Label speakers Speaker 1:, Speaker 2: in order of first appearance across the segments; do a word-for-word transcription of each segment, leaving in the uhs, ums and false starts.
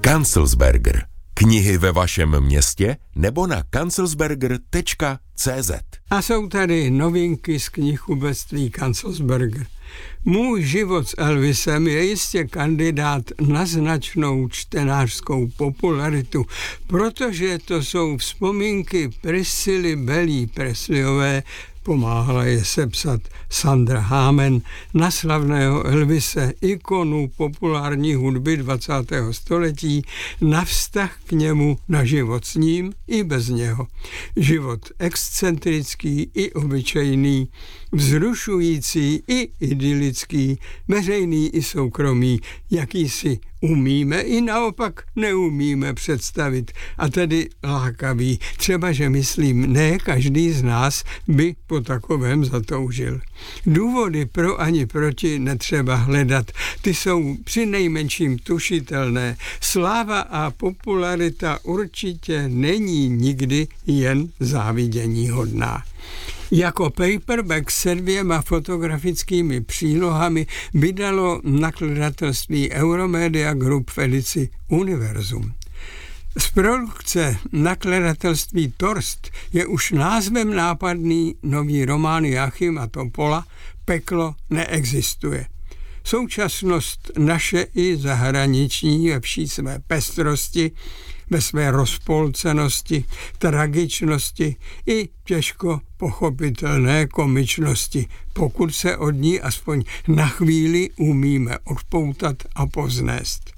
Speaker 1: Kanzelsberger. Knihy ve vašem městě nebo na kanzelsberger tečka cé zet.
Speaker 2: A jsou tady novinky z knihkupectví Kanzelsberger. Můj život s Elvisem je jistě kandidát na značnou čtenářskou popularitu, protože to jsou vzpomínky Priscily Bellí Presleyové, pomáhala je sepsat Sandra Hámen, na slavného Elvise, ikonu populární hudby dvacátého století, na vztah k němu, na život s ním i bez něho. Život excentrický i obyčejný, vzrušující i idylický, veřejný i soukromý, jaký si umíme i naopak neumíme představit, a tedy lákavý. Třeba, že myslím, ne každý z nás by po takovém zatoužil. Důvody pro ani proti netřeba hledat, ty jsou přinejmenším tušitelné. Sláva a popularita určitě není nikdy jen záviděníhodná. Jako paperback se dvěma fotografickými přílohami vydalo nakladatelství Euromedia Group v edici Univerzum. Z produkce nakladatelství Torst je už názvem nápadný nový román Joachima Topola Peklo neexistuje. Současnost naše i zahraniční ve vší své pestrosti, ve své rozpolcenosti, tragičnosti i těžko pochopitelné komičnosti, pokud se od ní aspoň na chvíli umíme odpoutat a poznést.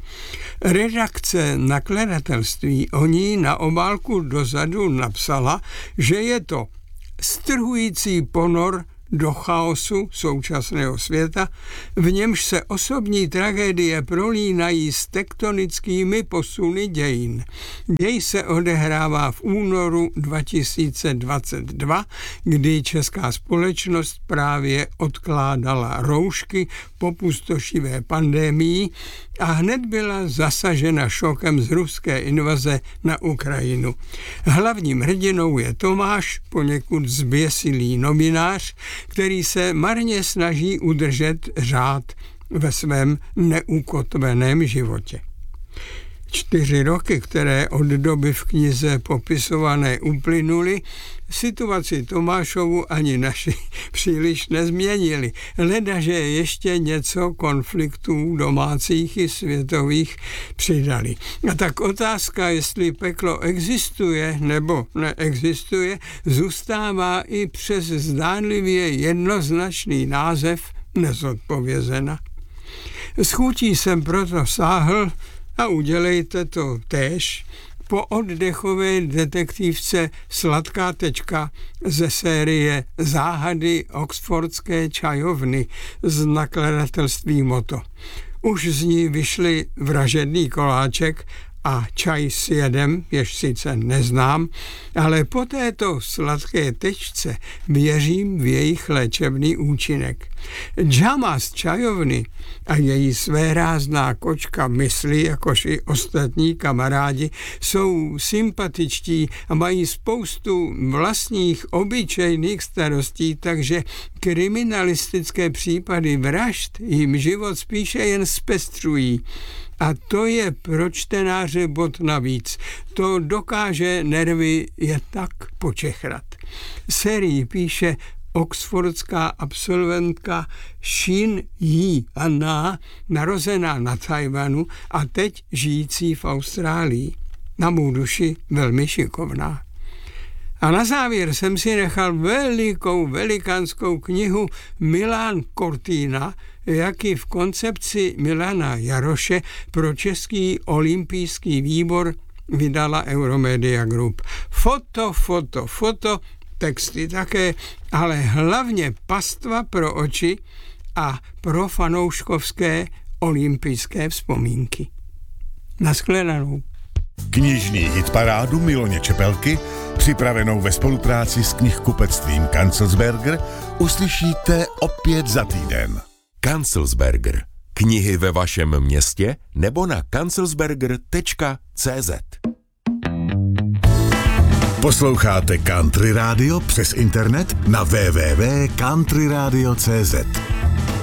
Speaker 2: Redakce nakladatelství o ní na obálku dozadu napsala, že je to strhující ponor do chaosu současného světa, v němž se osobní tragédie prolínají s tektonickými posuny dějin. Děj se odehrává v únoru dva tisíce dvacet dva, kdy česká společnost právě odkládala roušky po pustošivé pandemii a hned byla zasažena šokem z ruské invaze na Ukrajinu. Hlavním hrdinou je Tomáš, poněkud zběsilý novinář, který se marně snaží udržet řád ve svém neukotveném životě. Čtyři roky, které od doby v knize popisované uplynuly, situaci Tomášovu ani naši příliš nezměnili. Leda, že ještě něco konfliktů domácích i světových přidali. A tak otázka, jestli peklo existuje nebo neexistuje, zůstává i přes zdánlivě jednoznačný název nezodpovězena. S chutí jsem proto sáhl, a udělejte to též, po oddechové detektivce Sladká tečka ze série Záhady Oxfordské čajovny z nakladatelství Moto. Už z ní vyšly Vražedný koláček a Čaj s jedem, jež sice neznám, ale po této sladké tečce věřím v jejich léčebný účinek. Džama z čajovny a její svérázná kočka Mysli, jakož i ostatní kamarádi, jsou sympatičtí a mají spoustu vlastních obyčejných starostí, takže kriminalistické případy vražd jim život spíše jen zpestřují. A to je pro čtenáře bod navíc. To dokáže nervy je tak počechrat. Sérii píše oxfordská absolventka Shin Yi Anna, narozená na Tajvanu a teď žijící v Austrálii. Na mou duši velmi šikovná. A na závěr jsem si nechal velikou, velikánskou knihu Milan Cortina, jaký v koncepci Milana Jaroše pro Český olympijský výbor vydala Euromedia Group. Foto, foto, foto, texty také, ale hlavně pastva pro oči a pro fanouškovské olympijské vzpomínky. Naschledanou.
Speaker 3: Knižní hitparádu Miloně Čepelky, připravenou ve spolupráci s knihkupectvím Kanzelsberger, uslyšíte opět za týden.
Speaker 1: Kanzelsberger. Knihy ve vašem městě nebo na kanzelsberger tečka cé zet.
Speaker 3: Posloucháte Country Radio přes internet na w w w tečka country radio tečka cé zet.